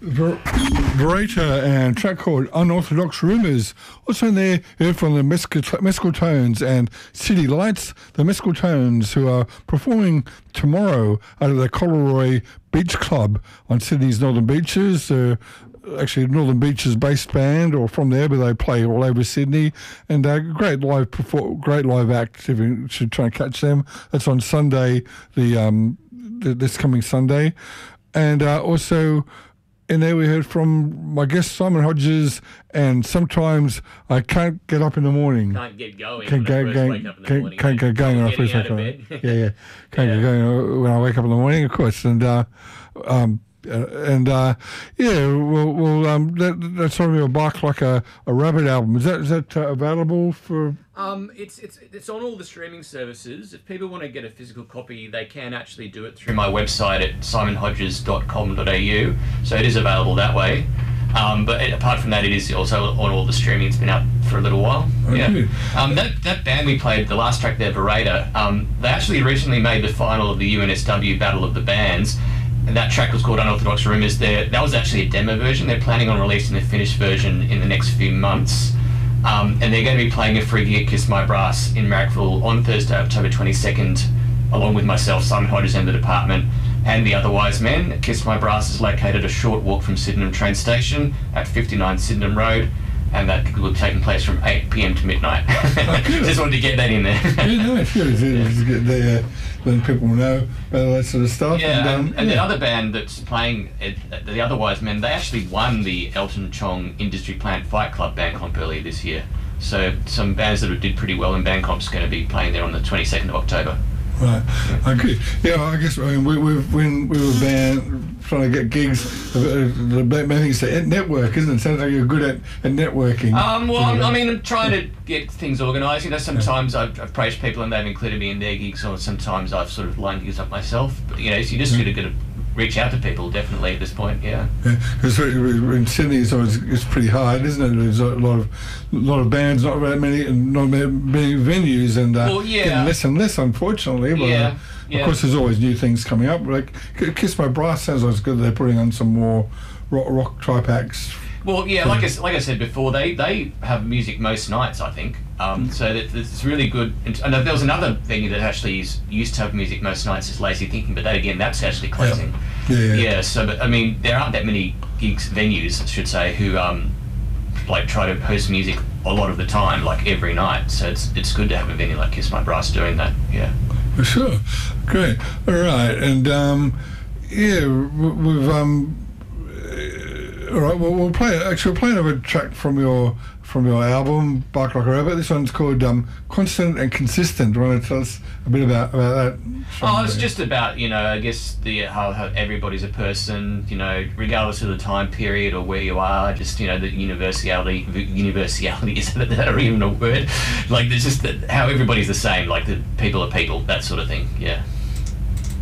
Verita and a track called Unorthodox Rumours. Also in there, heard from the Mescaltones and City Lights, the Mescaltones, who are performing tomorrow out of the Collaroy Beach Club on Sydney's Northern Beaches. Actually, Northern Beaches based band, or from there, but they play all over Sydney, and great live act. If you should try and catch them, that's on Sunday, this coming Sunday, and also. In there we heard from my guest Simon Hodges, and sometimes I can't get up in the morning. Can't get going. Can't get going when I first wake up. Yeah. Can't get going when I wake up in the morning, of course. And that's sort of a Bark Like a Rabbit album. Is that available for? It's on all the streaming services. If people want to get a physical copy, they can actually do it through my website at simonhodges.com.au. So it is available that way. But apart from that, it is also on all the streaming. It's been out for a little while. Okay. Yeah. That band we played, the last track there, Vereda, they actually recently made the final of the UNSW Battle of the Bands. And that track was called Unorthodox Rumours. That was actually a demo version. They're planning on releasing the finished version in the next few months. And they're going to be playing a free gig at Kiss My Brass in Marrickville on Thursday, October 22nd, along with myself, Simon Hodges, and the department, and the Other Wise Men. Kiss My Brass is located a short walk from Sydenham train station at 59 Sydenham Road, and that will be taking place from 8 p.m. to midnight. Just wanted to get that in there. It's good. Just get there, letting people know about that sort of stuff. Yeah, and the other band that's playing, the Other Wise Men, they actually won the Elton Chong Industry Plant Fight Club band comp earlier this year. So some bands that did pretty well in band comp's going to be playing there on the 22nd of October. Right. Okay. Yeah, I guess when we were band trying to get gigs, the main thing is to network, isn't it? Sounds like you're good at networking. Well, I'm trying to get things organised. Sometimes I've approached people and they've included me in their gigs, or sometimes I've sort of lined gigs up myself. But so you just got to reach out to people, definitely, at this point. Yeah. Because in Sydney, it's pretty hard, isn't it? There's a lot of bands, not very many venues, and getting less and less, unfortunately. But of course, there's always new things coming up. Like Kiss My Brass sounds like it's good. They're putting on some more rock type acts. Well, yeah, like I said before, they have music most nights, I think. So it's really good. And there was another venue that actually used to have music most nights, is Lazy Thinking, but that's actually closing. Yeah. So, but I mean, there aren't that many venues, I should say, who try to host music a lot of the time, like every night. So it's good to have a venue like Kiss My Brass doing that. Yeah. For sure. Great. All right. And we've all right. Well, we'll play another track from your album, Bark Like a Rabbit. This one's called Constant and Consistent. Do you want to tell us a bit about that? It's just about, I guess how everybody's a person, regardless of the time period or where you are. Just the universality is that even a word? Like there's just how everybody's the same. Like the people are people, that sort of thing. Yeah.